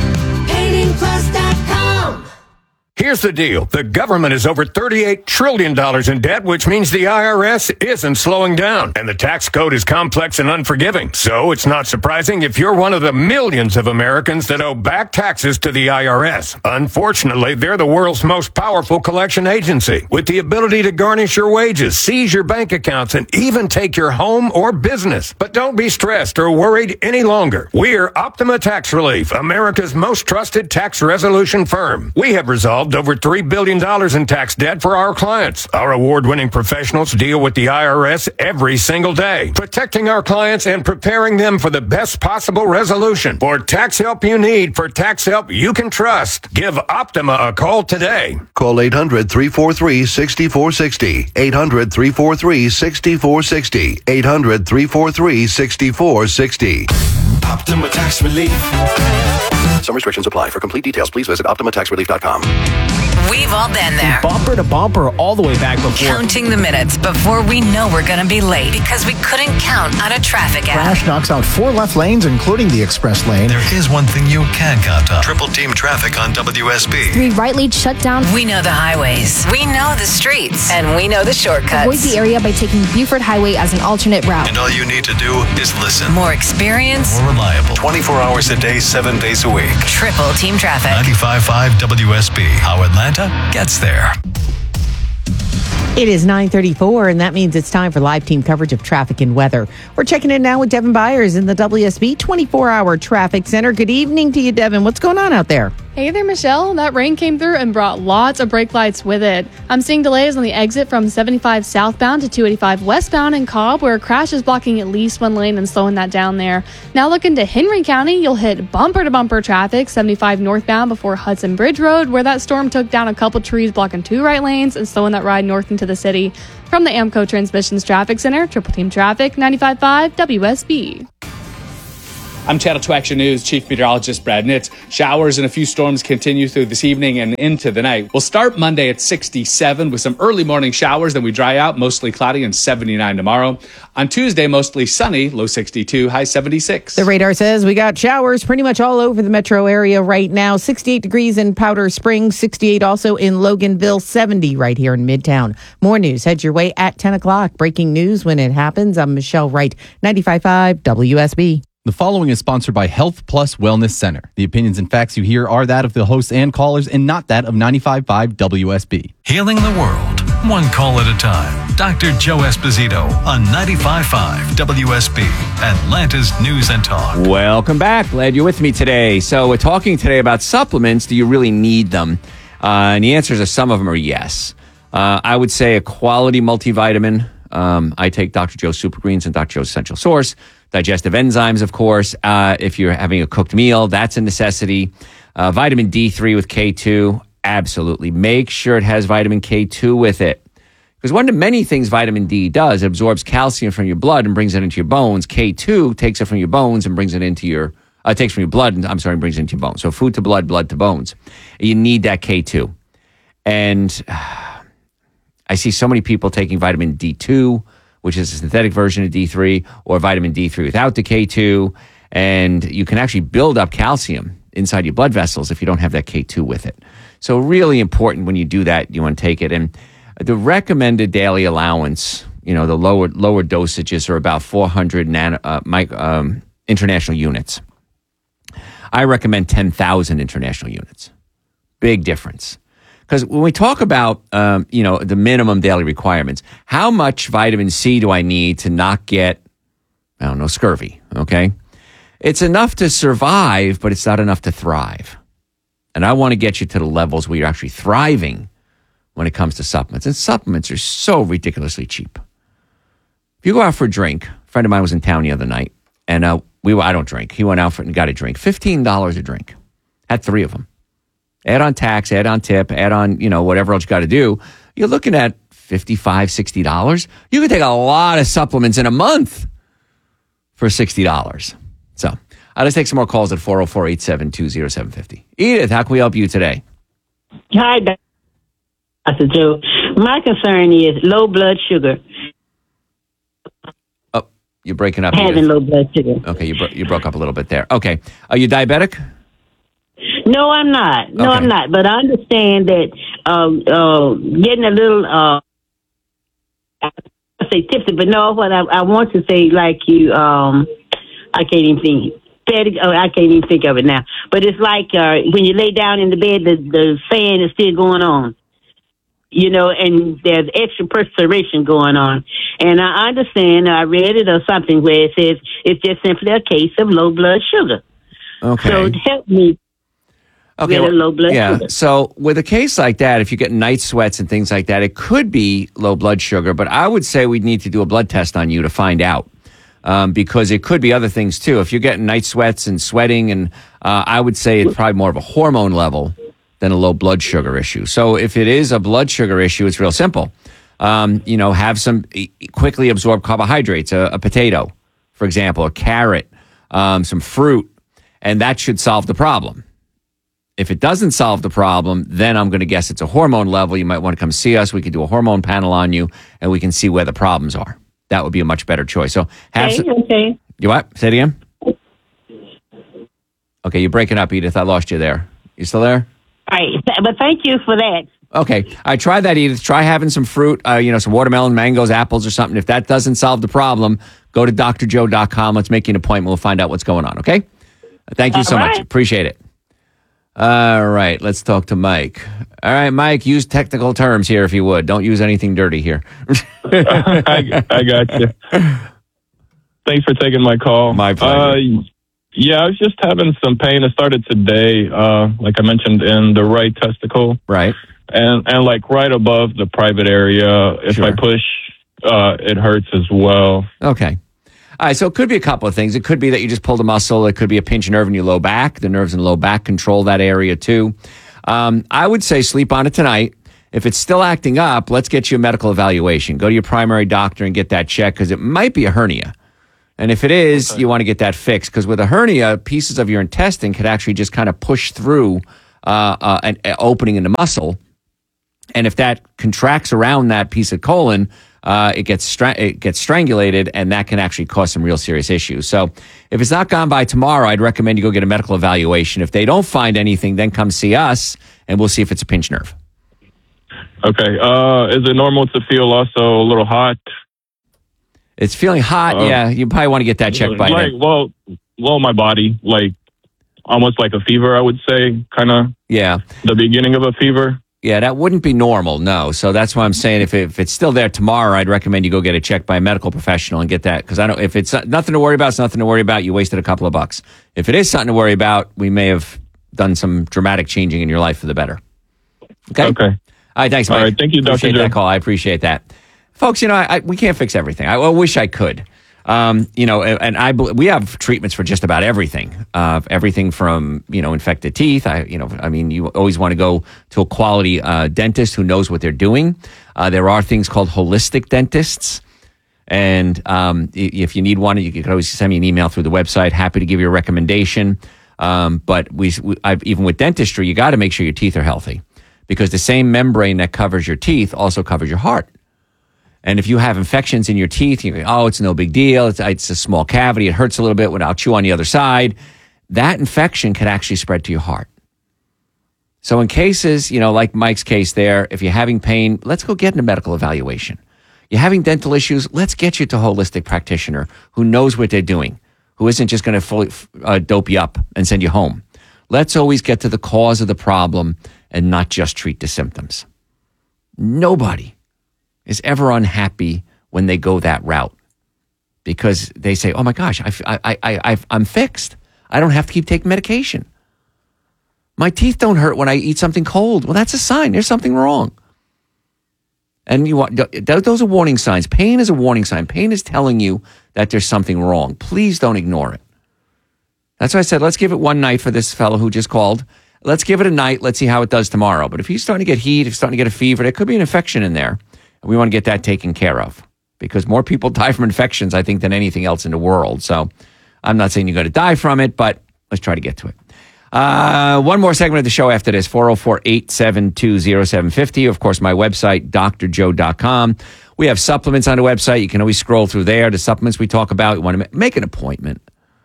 PaintingPlus.com. Here's the deal. The government is over $38 trillion in debt, which means the IRS isn't slowing down. And the tax code is complex and unforgiving. So it's not surprising if you're one of the millions of Americans that owe back taxes to the IRS. Unfortunately, they're the world's most powerful collection agency, with the ability to garnish your wages, seize your bank accounts, and even take your home or business. But don't be stressed or worried any longer. We're Optima Tax Relief, America's most trusted tax resolution firm. We have resolved over $3 billion in tax debt for our clients. Our award-winning professionals deal with the IRS every single day, protecting our clients and preparing them for the best possible resolution. For tax help you need, for tax help you can trust, give Optima a call today. Call 800-343-6460. 800-343-6460. 800-343-6460. Optima Tax Relief. Some restrictions apply. For complete details, please visit OptimaTaxRelief.com. We've all been there. Bumper to bumper all the way back before. Counting the minutes before we know we're going to be late because we couldn't count on a traffic app. Crash knocks out 4 left lanes, including the express lane. There is one thing you can count on. Triple team traffic on WSB. 3 right lanes shut down. We know the highways. We know the streets. And we know the shortcuts. Avoid the area by taking Buford Highway as an alternate route. And all you need to do is listen. More experience. More reliable. 24 hours a day, 7 days a week. Triple team traffic. 95.5 WSB. How Atlanta gets there. It is 9:34, and that means it's time for live team coverage of traffic and weather. We're checking in now with Devin Byers in the WSB 24-hour traffic center. Good evening to you, Devin. What's going on out there? Hey there, Michelle. That rain came through and brought lots of brake lights with it. I'm seeing delays on the exit from 75 southbound to 285 westbound in Cobb, where a crash is blocking at least one lane and slowing that down there. Now look into Henry County. You'll hit bumper-to-bumper traffic, 75 northbound before Hudson Bridge Road, where that storm took down a couple trees blocking 2 right lanes and slowing that ride north into the city. From the AMCO Transmissions Traffic Center, Triple Team Traffic, 95.5 WSB. I'm Channel 2 Action News Chief Meteorologist Brad Nitz. Showers and a few storms continue through this evening and into the night. We'll start Monday at 67 with some early morning showers, then we dry out, mostly cloudy and 79 tomorrow. On Tuesday, mostly sunny, low 62, high 76. The radar says we got showers pretty much all over the metro area right now. 68 degrees in Powder Springs, 68 also in Loganville, 70 right here in Midtown. More news heads your way at 10 o'clock. Breaking news when it happens. I'm Michelle Wright, 95.5 WSB. The following is sponsored by Health Plus Wellness Center. The opinions and facts you hear are that of the hosts and callers and not that of 95.5 WSB. Healing the world, one call at a time. Dr. Joe Esposito on 95.5 WSB, Atlanta's News and Talk. Welcome back. Glad you're with me today. So we're talking today about supplements. Do you really need them? And the answers are some of them are yes. I would say a quality multivitamin. I take Dr. Joe's Super Greens and Dr. Joe's Essential Source. Digestive enzymes, of course. If you're having a cooked meal, that's a necessity. Vitamin D3 with K2, absolutely. Make sure it has vitamin K2 with it. Because one of the many things vitamin D does, it absorbs calcium from your blood and brings it into your bones. K2 takes it from your bones and brings it into your, takes from your blood, and brings it into your bones. So food to blood, blood to bones. You need that K2. And I see so many people taking vitamin D2, which is a synthetic version of D3, or vitamin D3 without the K2. And you can actually build up calcium inside your blood vessels if you don't have that K2 with it. So really important when you do that, you want to take it. And the recommended daily allowance, the lower dosages are about 400 international units. I recommend 10,000 international units. Big difference. Because when we talk about, the minimum daily requirements, how much vitamin C do I need to not get, scurvy, okay? It's enough to survive, but it's not enough to thrive. And I want to get you to the levels where you're actually thriving when it comes to supplements. And supplements are so ridiculously cheap. If you go out for a drink, a friend of mine was in town the other night, and I don't drink. He went out and got a drink, $15 a drink. Had 3 of them. Add on tax, add on tip, add on, whatever else you got to do. You're looking at $55, $60. You can take a lot of supplements in a month for $60. So let's take some more calls at 404-872-0750. Edith, how can we help you today? Hi, Dr. Joe. My concern is low blood sugar. Oh, you're breaking up. Having Edith. low blood sugar. Okay, you broke up a little bit there. Okay. Are you diabetic? No, I'm not. No, Okay. I'm not. But I understand that getting a little, I say tipsy, but no, what I want to say, like you, I can't even think. I can't even think of it now. But it's like when you lay down in the bed, the fan is still going on. And there's extra perspiration going on. And I understand, I read it or something where it says it's just simply a case of low blood sugar. Okay. So help me. Okay, Get a low blood yeah. sugar. So with a case like that, if you get night sweats and things like that, it could be low blood sugar. But I would say we'd need to do a blood test on you to find out, because it could be other things too. If you're getting night sweats and sweating, and I would say it's probably more of a hormone level than a low blood sugar issue. So if it is a blood sugar issue, it's real simple. Have some quickly absorbed carbohydrates, a potato, for example, a carrot, some fruit, and that should solve the problem. If it doesn't solve the problem, then I'm going to guess it's a hormone level. You might want to come see us. We could do a hormone panel on you, and we can see where the problems are. That would be a much better choice. So have Okay. You what? Say it again? Okay, you're breaking up, Edith. I lost you there. You still there? All right. But thank you for that. Okay. I tried that, Edith. Try having some fruit, some watermelon, mangoes, apples, or something. If that doesn't solve the problem, go to drjoe.com. Let's make you an appointment. We'll find out what's going on, okay? Thank you so much. Appreciate it. All right, let's talk to Mike. All right, Mike, use technical terms here if you would. Don't use anything dirty here. I got you. Thanks for taking my call. My pleasure. Yeah, I was just having some pain. It started today, like I mentioned, in the right testicle. Right. And like right above the private area. If I push, it hurts as well. Okay. All right, so it could be a couple of things. It could be that you just pulled a muscle. It could be a pinched nerve in your low back. The nerves in the low back control that area too. I would say sleep on it tonight. If it's still acting up, let's get you a medical evaluation. Go to your primary doctor and get that checked because it might be a hernia. And if it is, you want to get that fixed because with a hernia, pieces of your intestine could actually just kind of push through an opening in the muscle. And if that contracts around that piece of colon, it gets strangulated, and that can actually cause some real serious issues. So if it's not gone by tomorrow, I'd recommend you go get a medical evaluation. If they don't find anything, then come see us, and we'll see if it's a pinched nerve. Okay. Is it normal to feel also a little hot? It's feeling hot. Yeah, you probably want to get that checked by then. Well, my body, like almost like a fever, I would say, kind of. Yeah. The beginning of a fever. Yeah, that wouldn't be normal, no. So that's why I'm saying if it's still there tomorrow, I'd recommend you go get it checked by a medical professional and get that. Because if it's nothing to worry about, it's nothing to worry about. You wasted a couple of bucks. If it is something to worry about, we may have done some dramatic changing in your life for the better. Okay? Okay. All right, thanks, Mike. All right, thank you, Dr. Appreciate Joe. that call. I appreciate that. Folks, we can't fix everything. I wish I could. We have treatments for just about everything. Everything from, infected teeth. You always want to go to a quality dentist who knows what they're doing. There are things called holistic dentists. And if you need one, you can always send me an email through the website. Happy to give you a recommendation. But even with dentistry, you got to make sure your teeth are healthy because the same membrane that covers your teeth also covers your heart. And if you have infections in your teeth, you go, oh, it's no big deal. It's a small cavity. It hurts a little bit when I'll chew on the other side. That infection can actually spread to your heart. So in cases, like Mike's case there, if you're having pain, let's go get a medical evaluation. You're having dental issues, let's get you to a holistic practitioner who knows what they're doing, who isn't just going to fully dope you up and send you home. Let's always get to the cause of the problem and not just treat the symptoms. Nobody is ever unhappy when they go that route because they say, oh my gosh, I'm fixed. I don't have to keep taking medication. My teeth don't hurt when I eat something cold. Well, that's a sign. There's something wrong. And those are warning signs. Pain is a warning sign. Pain is telling you that there's something wrong. Please don't ignore it. That's why I said, let's give it one night for this fellow who just called. Let's give it a night. Let's see how it does tomorrow. But if he's starting to get heat, if he's starting to get a fever, there could be an infection in there. We want to get that taken care of because more people die from infections, I think, than anything else in the world. So I'm not saying you're going to die from it, but let's try to get to it. One more segment of the show after this, 404-872-0750. Of course, my website, drjoe.com. We have supplements on the website. You can always scroll through there. The supplements we talk about, you want to make an appointment.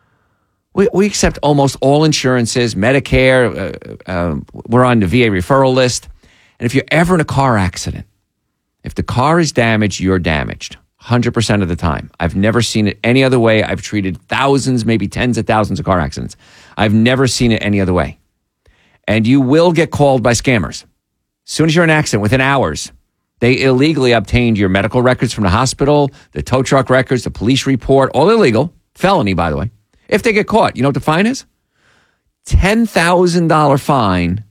We accept almost all insurances, Medicare. We're on the VA referral list. And if you're ever in a car accident, if the car is damaged, you're damaged 100% of the time. I've never seen it any other way. I've treated thousands, maybe tens of thousands of car accidents. I've never seen it any other way. And you will get called by scammers. As soon as you're in an accident, within hours, they illegally obtained your medical records from the hospital, the tow truck records, the police report, all illegal. Felony, by the way. If they get caught, you know what the fine is? $10,000 fine.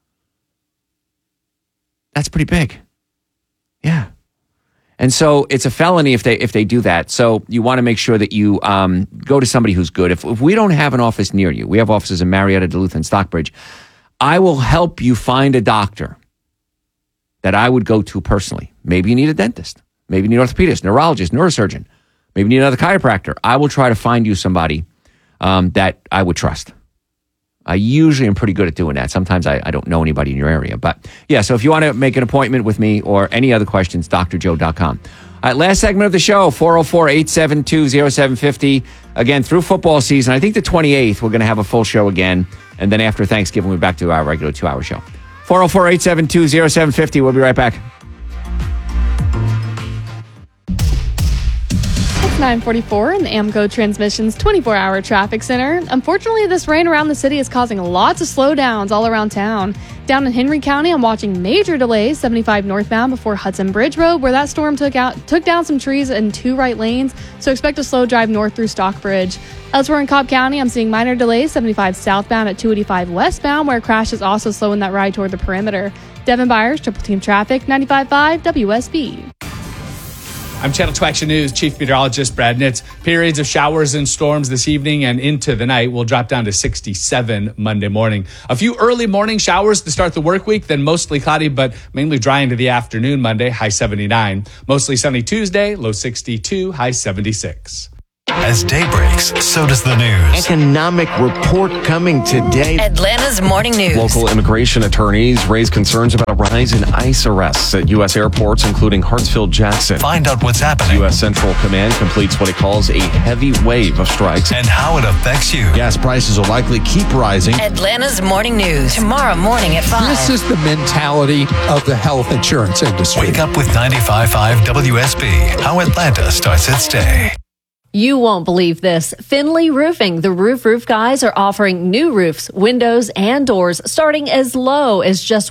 That's pretty big. Yeah. And so it's a felony if they do that. So you want to make sure that you go to somebody who's good. If we don't have an office near you, we have offices in Marietta, Duluth, and Stockbridge. I will help you find a doctor that I would go to personally. Maybe you need a dentist. Maybe you need an orthopedist, neurologist, neurosurgeon. Maybe you need another chiropractor. I will try to find you somebody that I would trust. I usually am pretty good at doing that. Sometimes I don't know anybody in your area. But yeah, so if you want to make an appointment with me or any other questions, drjoe.com. All right, last segment of the show, 404-872-0750. Again, through football season, I think the 28th, we're going to have a full show again. And then after Thanksgiving, we're back to our regular 2-hour show. 404-872-0750. We'll be right back. It's 9:44 in the AMCO Transmissions 24-hour traffic center. Unfortunately, this rain around the city is causing lots of slowdowns all around town. Down in Henry County, I'm watching major delays 75 northbound before Hudson Bridge Road, where that storm took down some trees in 2 right lanes, so expect a slow drive north through Stockbridge. Elsewhere in Cobb County, I'm seeing minor delays 75 southbound at 285 westbound, where a crash is also slowing that ride toward the perimeter. Devin Byers, Triple Team Traffic, 95.5 WSB. I'm Channel 2 Action News Chief Meteorologist Brad Nitz. Periods of showers and storms this evening and into the night will drop down to 67 Monday morning. A few early morning showers to start the work week, then mostly cloudy, but mainly dry into the afternoon Monday, high 79. Mostly sunny Tuesday, low 62, high 76. As day breaks, so does the news. Economic report coming today. Atlanta's morning news. Local immigration attorneys raise concerns about a rise in ICE arrests at U.S. airports, including Hartsfield-Jackson. Find out what's happening. U.S. Central Command completes what it calls a heavy wave of strikes. And how it affects you. Gas prices will likely keep rising. Atlanta's morning news. Tomorrow morning at 5. This is the mentality of the health insurance industry. Wake up with 95.5 WSB. How Atlanta starts its day. You won't believe this. Finley Roofing, the roof guys, are offering new roofs, windows, and doors starting as low as just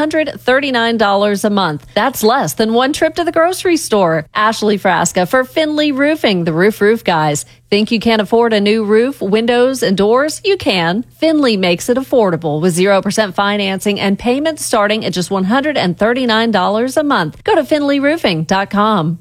$139 a month. That's less than one trip to the grocery store. Ashley Frasca for Finley Roofing, the roof guys. Think you can't afford a new roof, windows, and doors? You can. Finley makes it affordable with 0% financing and payments starting at just $139 a month. Go to finleyroofing.com.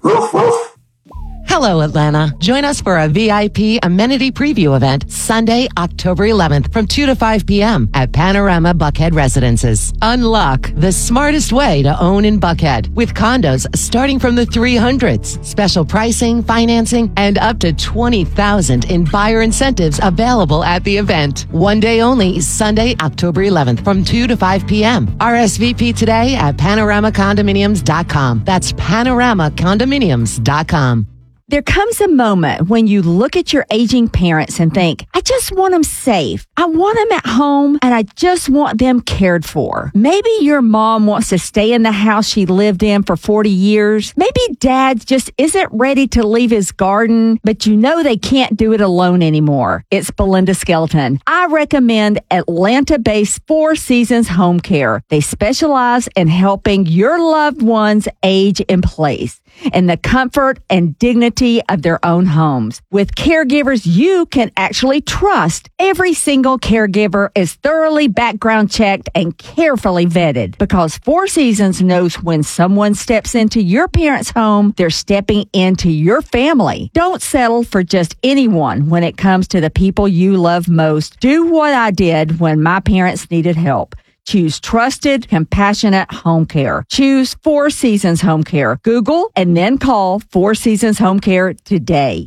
Hello, Atlanta. Join us for a VIP amenity preview event Sunday, October 11th from 2 to 5 p.m. at Panorama Buckhead Residences. Unlock the smartest way to own in Buckhead with condos starting from the 300s. Special pricing, financing, and up to $20,000 in buyer incentives available at the event. One day only, Sunday, October 11th from 2 to 5 p.m. RSVP today at panoramacondominiums.com. That's panoramacondominiums.com. There comes a moment when you look at your aging parents and think, I just want them safe. I want them at home and I just want them cared for. Maybe your mom wants to stay in the house she lived in for 40 years. Maybe dad just isn't ready to leave his garden, but you know they can't do it alone anymore. It's Belinda Skelton. I recommend Atlanta-based Four Seasons Home Care. They specialize in helping your loved ones age in place in the comfort and dignity of their own homes. With caregivers you can actually trust, every single caregiver is thoroughly background checked and carefully vetted because Four Seasons knows when someone steps into your parents' home, they're stepping into your family. Don't settle for just anyone when it comes to the people you love most. Do what I did when my parents needed help. Choose trusted, compassionate home care. Choose Four Seasons Home Care. Google and then call Four Seasons Home Care today.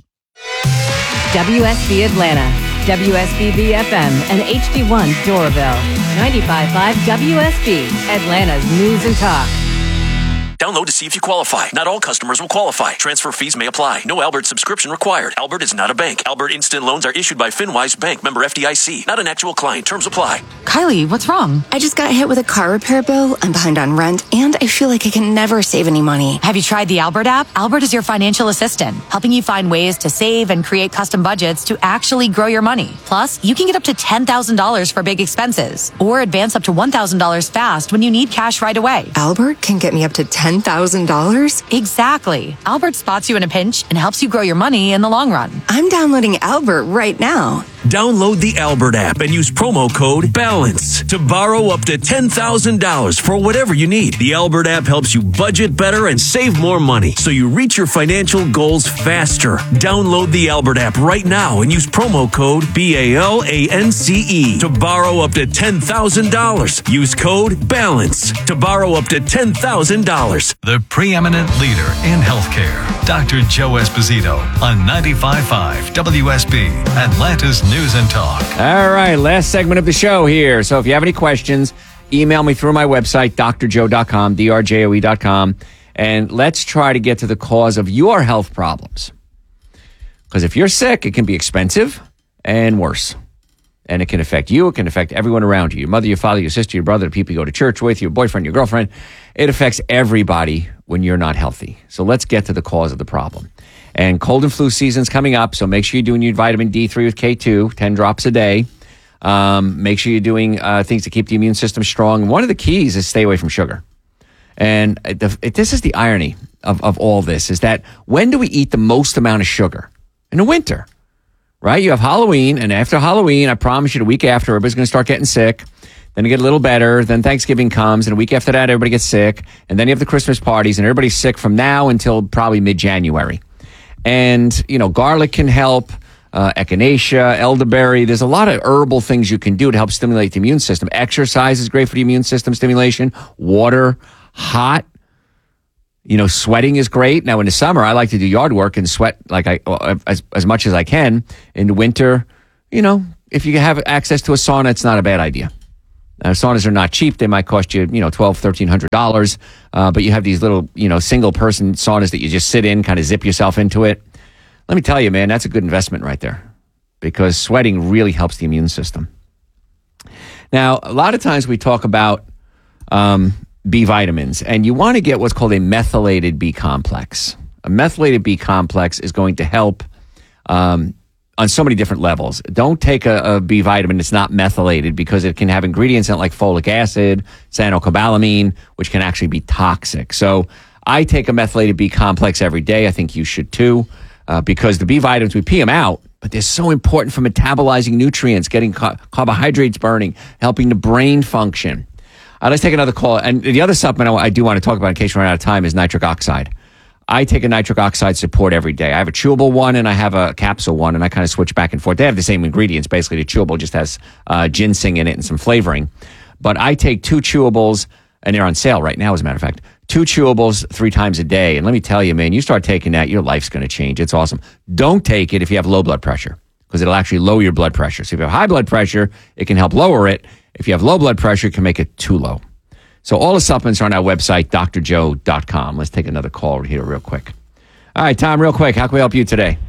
WSB Atlanta, WSB BFM, and HD1 Doraville. 95.5 WSB, Atlanta's News and Talk. Download to see if you qualify. Not all customers will qualify. Transfer fees may apply. No Albert subscription required. Albert is not a bank. Albert Instant Loans are issued by FinWise Bank, member FDIC. Not an actual client. Terms apply. Kylie, what's wrong? I just got hit with a car repair bill. I'm behind on rent, and I feel like I can never save any money. Have you tried the Albert app? Albert is your financial assistant, helping you find ways to save and create custom budgets to actually grow your money. Plus, you can get up to $10,000 for big expenses, or advance up to $1,000 fast when you need cash right away. Albert can get me up to $10,000? Exactly. Albert spots you in a pinch and helps you grow your money in the long run. I'm downloading Albert right now. Download the Albert app and use promo code BALANCE to borrow up to $10,000 for whatever you need. The Albert app helps you budget better and save more money so you reach your financial goals faster. Download the Albert app right now and use promo code BALANCE to borrow up to $10,000. Use code BALANCE to borrow up to $10,000. The preeminent leader in healthcare, Dr. Joe Esposito on 95.5 WSB, Atlanta's News and Talk. All right, last segment of the show here. So if you have any questions, email me through my website, drjoe.com, drjoe.com, and let's try to get to the cause of your health problems. Because if you're sick, it can be expensive and worse. And it can affect you. It can affect everyone around you. Your mother, your father, your sister, your brother, the people you go to church with, your boyfriend, your girlfriend. It affects everybody when you're not healthy. So let's get to the cause of the problem. And cold and flu season's coming up, so make sure you're doing your vitamin D3 with K2, 10 drops a day. Make sure you're doing things to keep the immune system strong. One of the keys is stay away from sugar. And this is the irony of all this, is that when do we eat the most amount of sugar? In the winter. Right? You have Halloween, and after Halloween, I promise you the week after, everybody's going to start getting sick. Then you get a little better. Then Thanksgiving comes, and a week after that, everybody gets sick. And then you have the Christmas parties, and everybody's sick from now until probably mid-January. And, garlic can help, echinacea, elderberry. There's a lot of herbal things you can do to help stimulate the immune system. Exercise is great for the immune system stimulation. Water, hot. Sweating is great. Now, in the summer, I like to do yard work and sweat as much as I can. In the winter, if you have access to a sauna, it's not a bad idea. Now, saunas are not cheap. They might cost you, $1,200, $1,300. But you have these little, single-person saunas that you just sit in, kind of zip yourself into it. Let me tell you, man, that's a good investment right there because sweating really helps the immune system. Now, a lot of times we talk about B vitamins, and you want to get what's called a methylated B complex. A methylated B complex is going to help on so many different levels. Don't take a B vitamin that's not methylated because it can have ingredients in it like folic acid, cyanocobalamin, which can actually be toxic. So I take a methylated B complex every day. I think you should too, because the B vitamins, we pee them out, but they're so important for metabolizing nutrients, getting carbohydrates burning, helping the brain function. Let's take another call. And the other supplement I do want to talk about in case we run out of time is nitric oxide. I take a nitric oxide support every day. I have a chewable one and I have a capsule one, and I kind of switch back and forth. They have the same ingredients. Basically, the chewable just has ginseng in it and some flavoring. But I take 2 chewables, and they're on sale right now, as a matter of fact. 2 chewables 3 times a day. And let me tell you, man, you start taking that, your life's going to change. It's awesome. Don't take it if you have low blood pressure because it'll actually lower your blood pressure. So if you have high blood pressure, it can help lower it. If you have low blood pressure, it can make it too low. So all the supplements are on our website, drjoe.com. Let's take another call here real quick. All right, Tom, real quick, how can we help you today?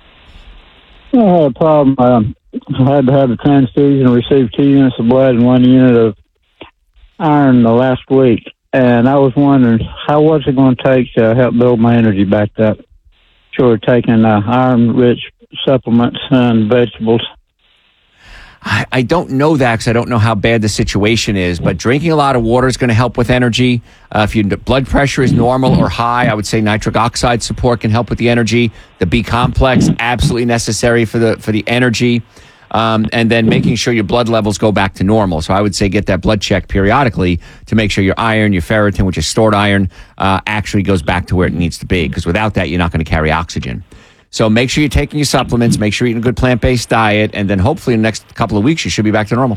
I had a problem. I had to have a transfusion and receive 2 units of blood and 1 unit of iron the last week. And I was wondering, what's it going to take to help build my energy back up? Sure, taking iron-rich supplements and vegetables. I don't know that because I don't know how bad the situation is, but drinking a lot of water is going to help with energy. If your blood pressure is normal or high, I would say nitric oxide support can help with the energy. The B complex, absolutely necessary for the energy. And then making sure your blood levels go back to normal. So I would say get that blood checked periodically to make sure your iron, your ferritin, which is stored iron, actually goes back to where it needs to be. Because without that, you're not going to carry oxygen. So make sure you're taking your supplements, make sure you're eating a good plant-based diet, and then hopefully in the next couple of weeks, you should be back to normal.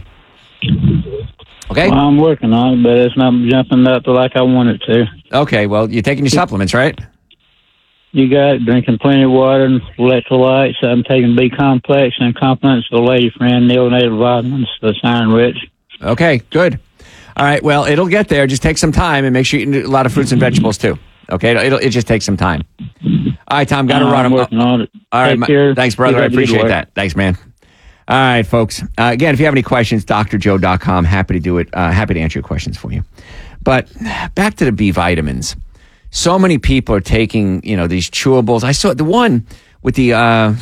Okay? Well, I'm working on it, but it's not jumping up like I want it to. Okay, well, you're taking your supplements, right? You got it, drinking plenty of water and electrolytes. I'm taking B complex and compliments of a lady friend, neonatal vitamins, that's iron-rich. Okay, good. All right, well, it'll get there. Just take some time and make sure you eat a lot of fruits and vegetables, too. Okay, it just takes some time. All right, Tom, got to run. I'm working on it. All right, care. Thanks, brother. I appreciate that. Thanks, man. All right, folks. Again, if you have any questions, drjoe.com. Happy to do it. Happy to answer your questions for you. But back to the B vitamins. So many people are taking, these chewables. I saw the one with the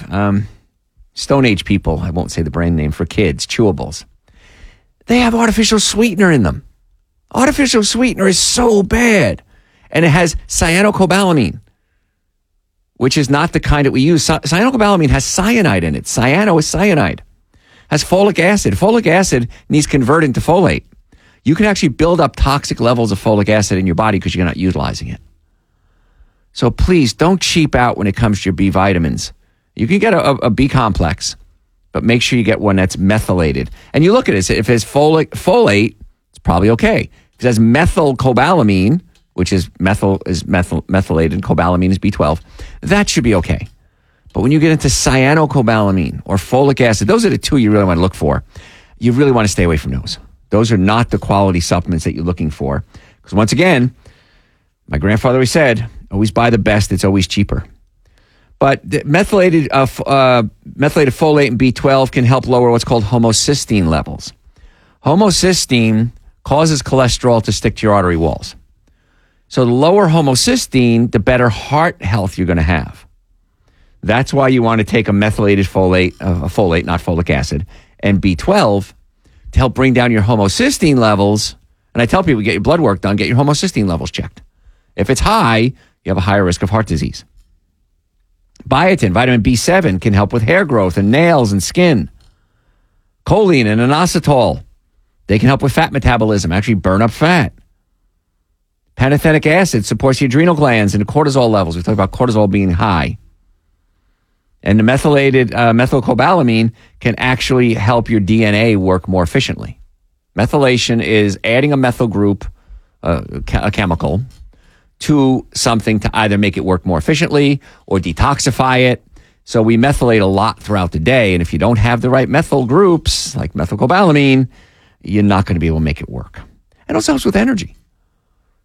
Stone Age people. I won't say the brand name for kids. Chewables. They have artificial sweetener in them. Artificial sweetener is so bad. And it has cyanocobalamin, which is not the kind that we use. Cyanocobalamin has cyanide in it. Cyano is cyanide. Has folic acid. Folic acid needs converted into folate. You can actually build up toxic levels of folic acid in your body because you're not utilizing it. So please don't cheap out when it comes to your B vitamins. You can get a B complex, but make sure you get one that's methylated. And you look at it. If it's folate, it's probably okay. If it has methylcobalamin, which is methylated, cobalamin is B12, that should be okay. But when you get into cyanocobalamin or folic acid, those are the 2 you really want to look for. You really want to stay away from those. Those are not the quality supplements that you're looking for. Because once again, my grandfather always said, always buy the best, it's always cheaper. But methylated folate and B12 can help lower what's called homocysteine levels. Homocysteine causes cholesterol to stick to your artery walls. So the lower homocysteine, the better heart health you're going to have. That's why you want to take a methylated folate, not folic acid, and B12 to help bring down your homocysteine levels. And I tell people, get your blood work done, get your homocysteine levels checked. If it's high, you have a higher risk of heart disease. Biotin, vitamin B7, can help with hair growth and nails and skin. Choline and inositol, they can help with fat metabolism, actually burn up fat. Pantothenic acid supports the adrenal glands and cortisol levels. We talked about cortisol being high. And the methylated methylcobalamin can actually help your DNA work more efficiently. Methylation is adding a methyl group, a chemical, to something to either make it work more efficiently or detoxify it. So we methylate a lot throughout the day. And if you don't have the right methyl groups, like methylcobalamin, you're not going to be able to make it work. It also helps with energy.